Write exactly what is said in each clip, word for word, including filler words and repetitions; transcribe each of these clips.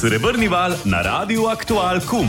Srebrni val na Radiu Aktual Kum.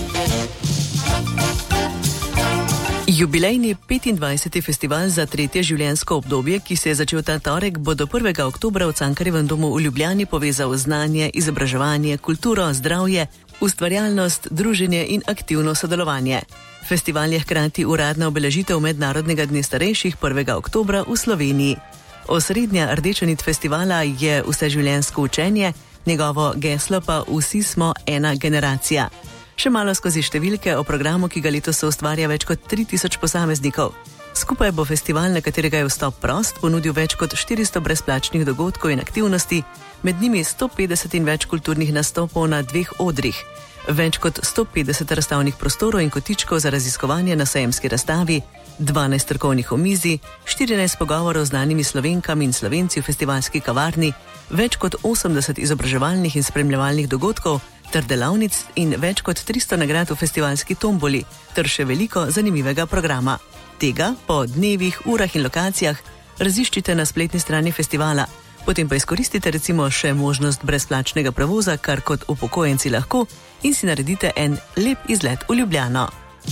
Jubilejni petindvajseti festival za tretje življenjsko obdobje, ki se je začel ta torek, bo do prvega oktobra v Cankarjevem domu v Ljubljani povezal znanje, izobraževanje, kulturo, zdravje, ustvarjalnost, druženje in aktivno sodelovanje. Festival je hkrati uradna obeležitev Mednarodnega dne starejših prvega oktobra v Sloveniji. Osrednja rdeča nit festivala je vseživljenjsko učenje, njegovo geslo pa Vsi smo ena generacija. Še malo skozi številke o programu, ki ga letos ustvarja več kot tri tisoč posameznikov. Skupaj bo festival, na katerega je vstop prost, ponudil več kot štiristo brezplačnih dogodkov in aktivnosti, med njimi sto petdeset in več kulturnih nastopov na dveh odrih, več kot sto petdeset razstavnih prostorov in kotičkov za raziskovanje na sejemski razstavi, dvanajst strokovnih omizij, štirinajst pogovorov z znanimi Slovenkami in Slovenci v festivalski kavarni, več kot osemdeset izobraževalnih in spremljevalnih dogodkov ter delavnic in več kot tristo nagrad v festivalski tomboli, ter še veliko zanimivega programa. Tega po dnevih, urah in lokacijah raziščite na spletni strani festivala. Potem pa izkoristite recimo še možnost brezplačnega prevoza, kar kot upokojenci lahko, in si naredite en lep izlet v Ljubljano.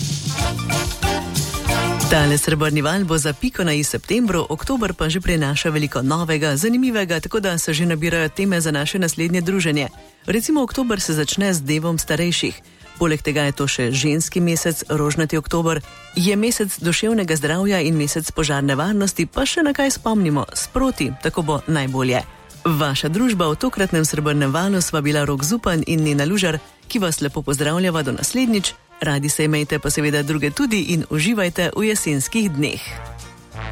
Tale srebrni val bo za piko na i septembru, oktober pa že prinaša veliko novega, zanimivega, tako da se že nabirajo teme za naše naslednje druženje. Recimo oktober se začne z dnevom starejših. Poleg tega je to še ženski mesec, rožnati oktober, je mesec duševnega zdravja in mesec požarne varnosti, pa še na kaj spomnimo, sproti, tako bo najbolje. Vaša družba v tokratnem srebrnem valu sva bila Rok Zupan in Nina Lužar, ki vas lepo pozdravljava do naslednjič. Radi se imejte pa seveda druge tudi in uživajte v jesenskih dneh.